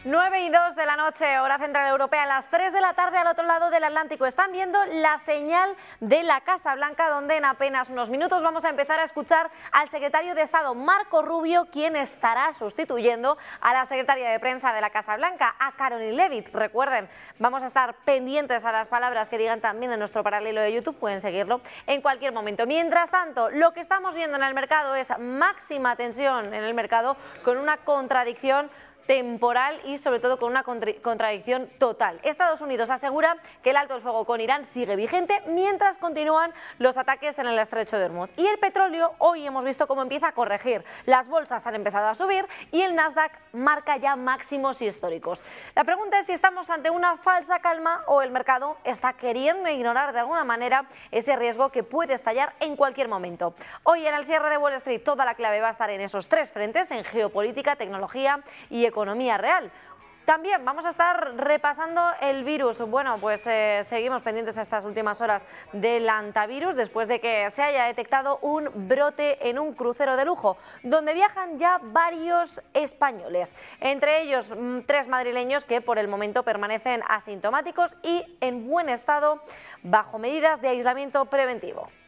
9:02 de la noche, hora central europea, a las 3 de la tarde al otro lado del Atlántico. Están viendo la señal de la Casa Blanca, donde en apenas unos minutos vamos a empezar a escuchar al secretario de Estado, Marco Rubio, quien estará sustituyendo a la secretaria de prensa de la Casa Blanca, a Caroline Leavitt. Recuerden, vamos a estar pendientes a las palabras que digan también en nuestro paralelo de YouTube, pueden seguirlo en cualquier momento. Mientras tanto, lo que estamos viendo en el mercado es máxima tensión en el mercado, con una contradicción temporal y sobre todo con una contradicción total. Estados Unidos asegura que el alto el fuego con Irán sigue vigente mientras continúan los ataques en el estrecho de Hormuz. Y el petróleo hoy hemos visto cómo empieza a corregir. Las bolsas han empezado a subir y el Nasdaq marca ya máximos históricos. La pregunta es si estamos ante una falsa calma o el mercado está queriendo ignorar de alguna manera ese riesgo que puede estallar en cualquier momento. Hoy en el cierre de Wall Street toda la clave va a estar en esos tres frentes, en geopolítica, tecnología y economía real. También vamos a estar repasando el virus. Bueno, pues seguimos pendientes estas últimas horas del hantavirus después de que se haya detectado un brote en un crucero de lujo, donde viajan ya varios españoles, entre ellos 3 madrileños que por el momento permanecen asintomáticos y en buen estado bajo medidas de aislamiento preventivo.